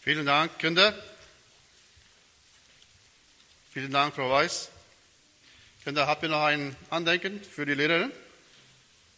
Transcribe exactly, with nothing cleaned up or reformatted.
Vielen Dank, Kinder. Vielen Dank, Frau Weiß. Kinder, habt ihr noch ein Andenken für die Lehrerin?